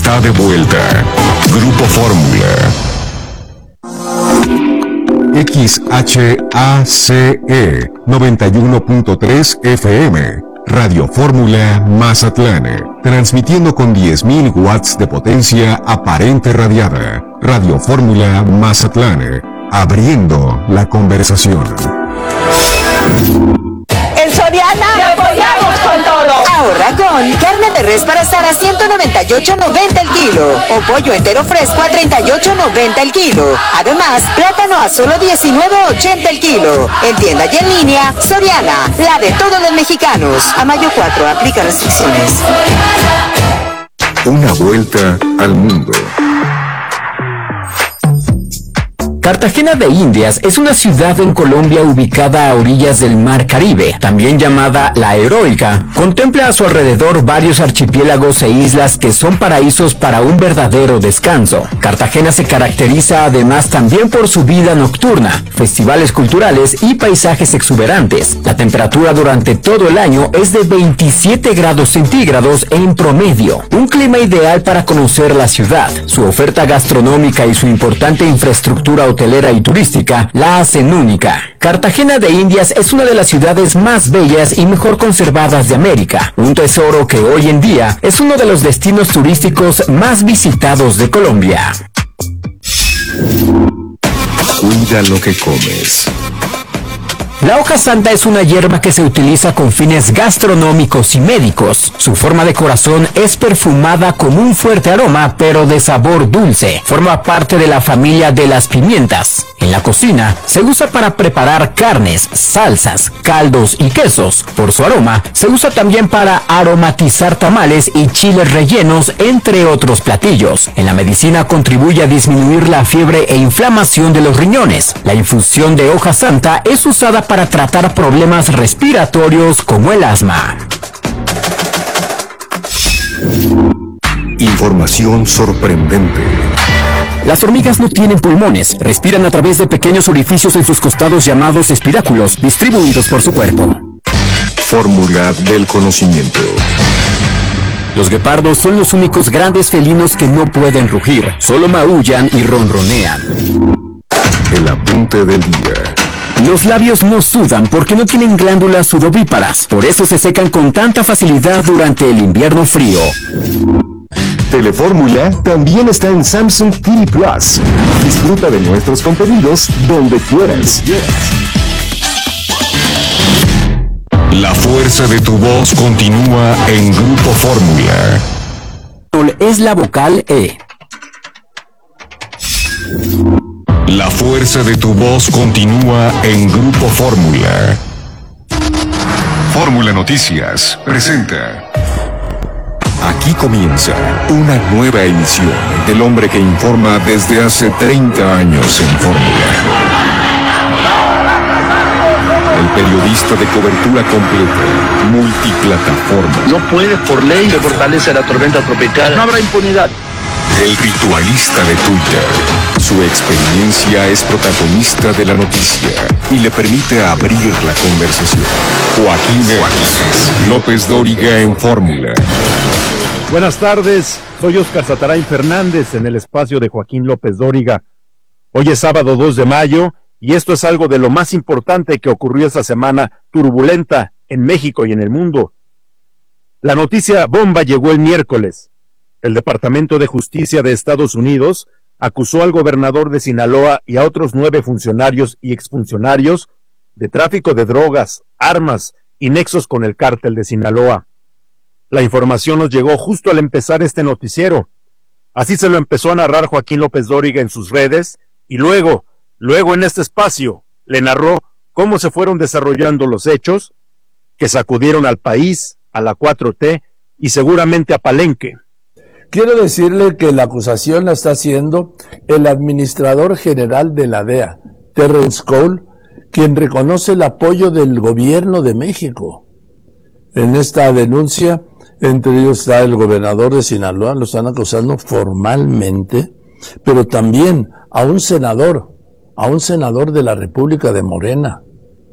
está de vuelta. Grupo Fórmula. XHACE 91.3 FM. Radio Fórmula Mazatlán. Transmitiendo con 10.000 watts de potencia aparente radiada. Radio Fórmula Mazatlán. Abriendo la conversación. En Soriana te apoyamos con todo. Ahorra con carne de res para asar a $198.90 el kilo o pollo entero fresco a $38.90 el kilo. Además, plátano a solo $19.80 el kilo. En tienda y en línea, Soriana, la de todos los mexicanos. A mayo 4, aplica restricciones. Una vuelta al mundo. Cartagena de Indias es una ciudad en Colombia ubicada a orillas del Mar Caribe, también llamada La Heroica. Contempla a su alrededor varios archipiélagos e islas que son paraísos para un verdadero descanso. Cartagena se caracteriza además también por su vida nocturna, festivales culturales y paisajes exuberantes. La temperatura durante todo el año es de 27 grados centígrados en promedio. Un clima ideal para conocer la ciudad. Su oferta gastronómica y su importante infraestructura hotelera y turística la hacen única. Cartagena de Indias es una de las ciudades más bellas y mejor conservadas de América, un tesoro que hoy en día es uno de los destinos turísticos más visitados de Colombia. Cuida lo que comes. La hoja santa es una hierba que se utiliza con fines gastronómicos y médicos. Su forma de corazón es perfumada con un fuerte aroma, pero de sabor dulce. Forma parte de la familia de las pimientas. En la cocina se usa para preparar carnes, salsas, caldos y quesos. Por su aroma, se usa también para aromatizar tamales y chiles rellenos, entre otros platillos. En la medicina contribuye a disminuir la fiebre e inflamación de los riñones. La infusión de hoja santa es usada para tratar problemas respiratorios como el asma. Información sorprendente. Las hormigas no tienen pulmones, respiran a través de pequeños orificios en sus costados llamados espiráculos, distribuidos por su cuerpo. Fórmula del conocimiento. Los guepardos son los únicos grandes felinos que no pueden rugir, solo maullan y ronronean. El apunte del día. Los labios no sudan porque no tienen glándulas sudovíparas, por eso se secan con tanta facilidad durante el invierno frío. Telefórmula también está en Samsung TV Plus. Disfruta de nuestros contenidos donde quieras. La fuerza de tu voz continúa en Grupo Fórmula. Es la vocal E. La fuerza de tu voz continúa en Grupo Fórmula. Fórmula Noticias presenta. Aquí comienza una nueva emisión del hombre que informa desde hace 30 años en Fórmula. El periodista de cobertura completa, multiplataforma. No puede por ley se fortalece la tormenta tropical. No habrá impunidad. El ritualista de Twitter. Su experiencia es protagonista de la noticia y le permite abrir la conversación. Joaquín López Dóriga en Fórmula. Buenas tardes, soy Óscar Satarain Fernández en el espacio de Joaquín López Dóriga. Hoy es sábado 2 de mayo y esto es algo de lo más importante que ocurrió esta semana turbulenta en México y en el mundo. La noticia bomba llegó el miércoles. El Departamento de Justicia de Estados Unidos acusó al gobernador de Sinaloa y a otros 9 funcionarios y exfuncionarios de tráfico de drogas, armas y nexos con el cártel de Sinaloa. La información nos llegó justo al empezar este noticiero. Así se lo empezó a narrar Joaquín López Dóriga en sus redes y luego en este espacio le narró cómo se fueron desarrollando los hechos que sacudieron al país, a la 4T y seguramente a Palenque. Quiero decirle que la acusación la está haciendo el administrador general de la DEA, Terrence Cole, quien reconoce el apoyo del gobierno de México. En esta denuncia, entre ellos está el gobernador de Sinaloa, lo están acusando formalmente, pero también a un senador de la República de Morena,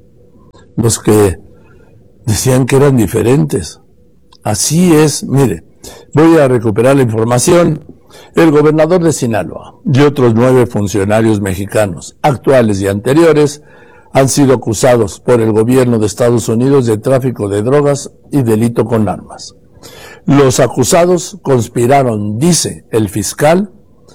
los que decían que eran diferentes. Así es, mire, Voy a recuperar la información. El gobernador de Sinaloa y otros 9 funcionarios mexicanos, actuales y anteriores, han sido acusados por el gobierno de Estados Unidos de tráfico de drogas y delito con armas. Los acusados conspiraron, dice el fiscal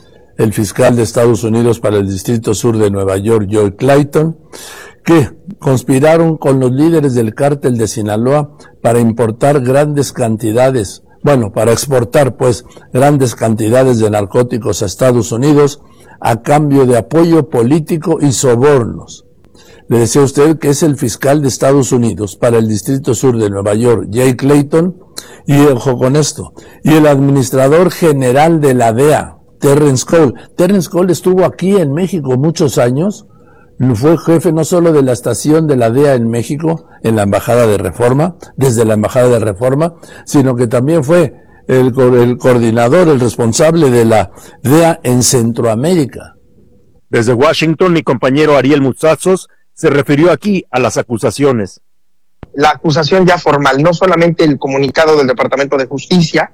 de Estados Unidos para el Distrito Sur de Nueva York, Joe Clayton, que conspiraron con los líderes del cártel de Sinaloa para importar grandes cantidades, para exportar grandes cantidades de narcóticos a Estados Unidos a cambio de apoyo político y sobornos. Le decía a usted que es el fiscal de Estados Unidos para el Distrito Sur de Nueva York, Jay Clayton, y ojo con esto, y el administrador general de la DEA, Terrence Cole. Terrence Cole estuvo aquí en México muchos años, fue jefe no solo de la estación de la DEA en México, en la Embajada de Reforma, desde la Embajada de Reforma, sino que también fue el coordinador, el responsable de la DEA en Centroamérica. Desde Washington, mi compañero Ariel Muzazos se refirió aquí a las acusaciones. La acusación ya formal, no solamente el comunicado del Departamento de Justicia.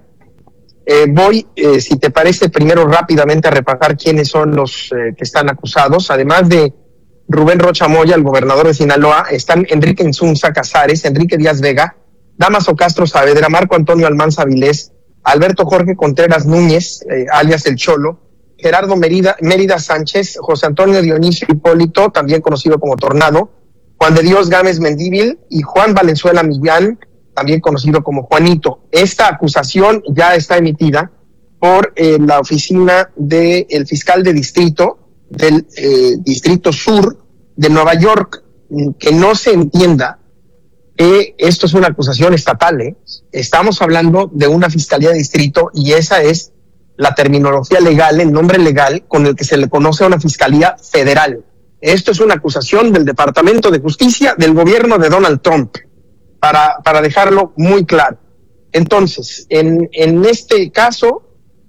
Voy, si te parece, primero rápidamente a repasar quiénes son los que están acusados. Además de Rubén Rocha Moya, el gobernador de Sinaloa, están Enrique Insunza Casares, Enrique Díaz Vega, Damaso Castro Saavedra, Marco Antonio Almanza Vilés, Alberto Jorge Contreras Núñez, alias El Cholo, Gerardo Mérida Sánchez, José Antonio Dionisio Hipólito, también conocido como Tornado, Juan de Dios Gámez Mendívil y Juan Valenzuela Millán, también conocido como Juanito. Esta acusación ya está emitida por la oficina del fiscal de distrito del Distrito Sur de Nueva York. Que no se entienda que esto es una acusación estatal, Estamos hablando de una fiscalía de distrito y esa es la terminología legal, el nombre legal con el que se le conoce a una fiscalía federal. Esto es una acusación del Departamento de Justicia del gobierno de Donald Trump, para dejarlo muy claro. Entonces, en este caso,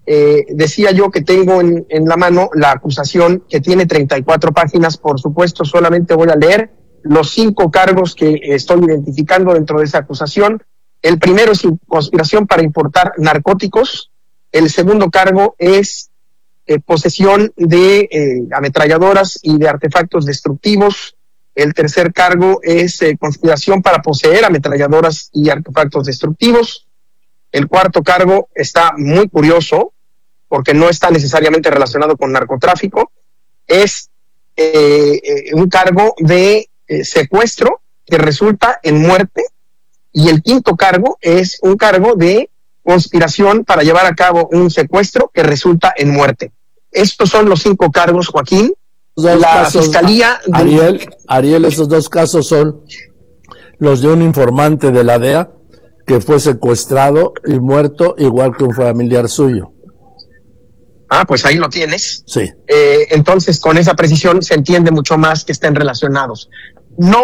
decía yo que tengo en la mano la acusación que tiene 34 páginas. Por supuesto, solamente voy a leer los 5 cargos que estoy identificando dentro de esa acusación. El primero es conspiración para importar narcóticos. El segundo cargo es posesión de ametralladoras y de artefactos destructivos. El tercer cargo es conspiración para poseer ametralladoras y artefactos destructivos. El cuarto cargo está muy curioso porque no está necesariamente relacionado con narcotráfico. Es un cargo de secuestro que resulta en muerte. Y el quinto cargo es un cargo de conspiración para llevar a cabo un secuestro que resulta en muerte. Estos son los 5 cargos, Joaquín. Fiscalía... Ariel, esos 2 casos son los de un informante de la DEA que fue secuestrado y muerto igual que un familiar suyo. Pues ahí lo tienes. Sí. Entonces, con esa precisión se entiende mucho más que estén relacionados. No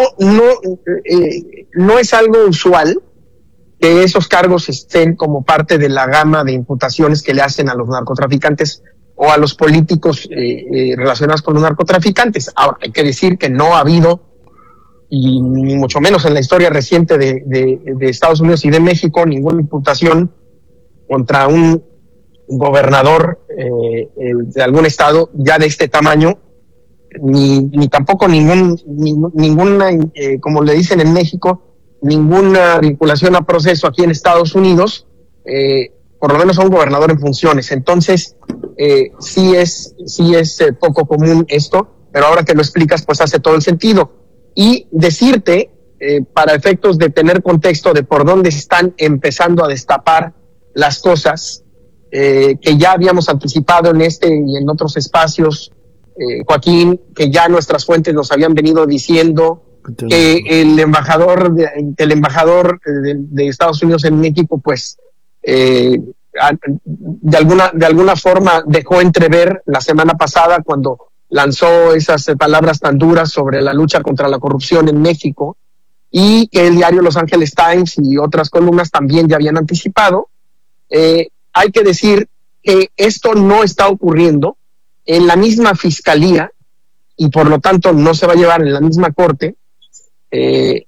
es algo usual que esos cargos estén como parte de la gama de imputaciones que le hacen a los narcotraficantes o a los políticos relacionados con los narcotraficantes. Ahora, hay que decir que no ha habido, y ni mucho menos en la historia reciente de Estados Unidos y de México, ninguna imputación contra un gobernador de algún estado ya de este tamaño, ni tampoco ninguna, como le dicen en México, ninguna vinculación a proceso aquí en Estados Unidos, por lo menos a un gobernador en funciones. Entonces, sí es poco común esto, pero ahora que lo explicas, pues hace todo el sentido. Y decirte, para efectos de tener contexto de por dónde están empezando a destapar las cosas, que ya habíamos anticipado en este y en otros espacios, Joaquín, que ya nuestras fuentes nos habían venido diciendo que el embajador de Estados Unidos en México, pues, de alguna forma dejó entrever la semana pasada cuando lanzó esas palabras tan duras sobre la lucha contra la corrupción en México, y que el diario Los Angeles Times y otras columnas también ya habían anticipado. Hay que decir que esto no está ocurriendo en la misma fiscalía y por lo tanto no se va a llevar en la misma corte